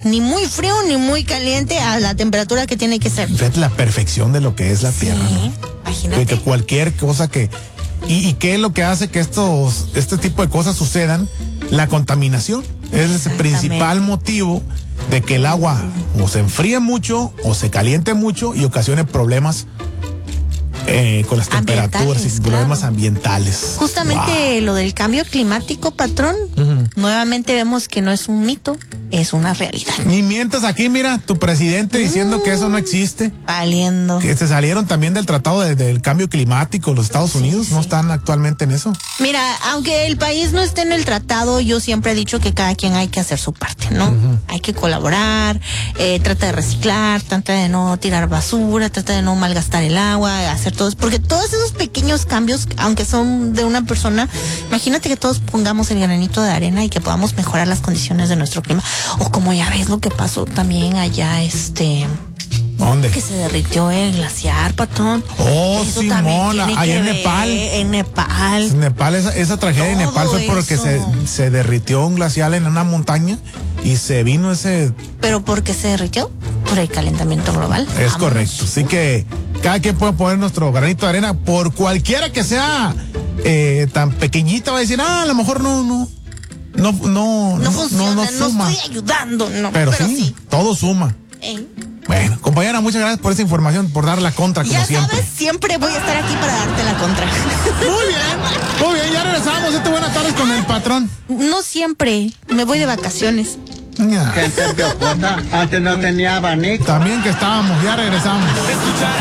ni muy frío ni muy caliente, a la temperatura que tiene que ser. Fíjate la perfección de lo que es la Tierra, ¿no? Imagínate. Que cualquier cosa que... ¿Y qué es lo que hace que este tipo de cosas sucedan? La contaminación. Es el principal motivo de que el agua o se enfríe mucho o se caliente mucho y ocasione problemas con las temperaturas y problemas ambientales. Justamente lo del cambio climático, patrón, nuevamente vemos que no es un mito, es una realidad. Ni mientas aquí, mira, tu presidente diciendo que eso no existe. Valiendo. Que se salieron también del tratado del cambio climático, los Estados Unidos no están actualmente en eso. Mira, aunque el país no esté en el tratado, yo siempre he dicho que cada quien hay que hacer su parte, ¿no? Hay que colaborar, trata de reciclar, trata de no tirar basura, trata de no malgastar el agua, hacer todo, porque todos esos pequeños cambios, aunque son de una persona, imagínate que todos pongamos el granito de arena y que podamos mejorar las condiciones de nuestro clima. O como ya ves lo que pasó también allá, ¿dónde? Que se derritió el glaciar, patrón. Oh, eso Simona, ahí en Nepal. En Nepal. En Nepal, esa tragedia de Nepal fue porque se derritió un glacial en una montaña y se vino ese... ¿Pero por qué se derritió? Por el calentamiento global. Es correcto. Así que cada quien puede poner nuestro granito de arena, por cualquiera que sea tan pequeñita, va a decir, a lo mejor no funciona, no suma. estoy ayudando, no. Pero sí, todo suma. Bueno, compañera, muchas gracias por esa información, por dar la contra, como siempre. Ya sabes, siempre voy a estar aquí para darte la contra. Muy bien, ya regresamos. Buenas tardes con el patrón. No siempre, me voy de vacaciones. Gente de Ocosa, antes no tenía abanico. También que estábamos, ya regresamos.